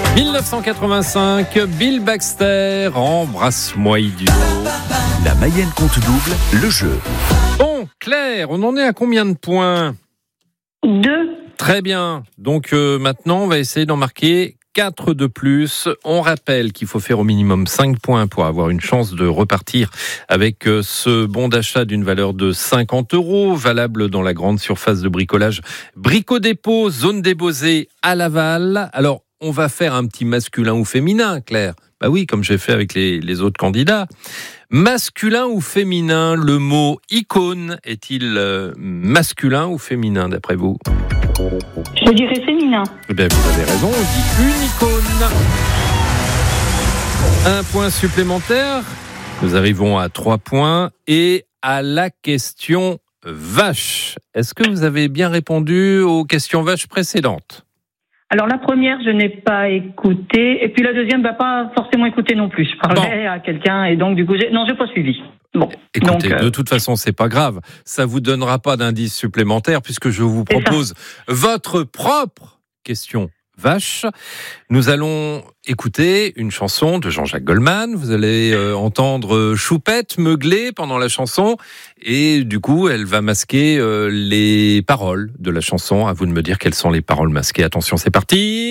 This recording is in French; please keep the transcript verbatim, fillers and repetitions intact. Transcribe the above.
dix-neuf cent quatre-vingt-cinq, Bill Baxter, Embrasse-moi idiot. La Mayenne compte double, le jeu. Bon, Claire, on en est à combien de points ? Deux. Très bien. Donc euh, maintenant, on va essayer d'en marquer quatre de plus. On rappelle qu'il faut faire au minimum cinq points pour avoir une chance de repartir avec euh, ce bon d'achat d'une valeur de cinquante euros, valable dans la grande surface de bricolage Brico Dépôt, zone des Beaux-Arts à Laval. Alors, on va faire un petit masculin ou féminin, Claire. Bah oui, comme j'ai fait avec les, les autres candidats. Masculin ou féminin, le mot icône est-il euh, masculin ou féminin d'après vous ? Je dirais féminin. Eh bien, vous avez raison, on dit une icône. Un point supplémentaire. Nous arrivons à trois points et à la question vache. Est-ce que vous avez bien répondu aux questions vaches précédentes ? Alors la première, je n'ai pas écouté. Et puis la deuxième, bah, pas forcément écouté non plus. Je parlais bon. à quelqu'un et donc du coup, j'ai... non, j'ai pas suivi. Bon. Écoutez, donc, euh... de toute façon, c'est pas grave. Ça vous donnera pas d'indice supplémentaire puisque je vous propose votre propre question vache. Nous allons écouter une chanson de Jean-Jacques Goldman. Vous allez euh, entendre Choupette meugler pendant la chanson et du coup, elle va masquer euh, les paroles de la chanson. À vous de me dire quelles sont les paroles masquées. Attention, c'est parti.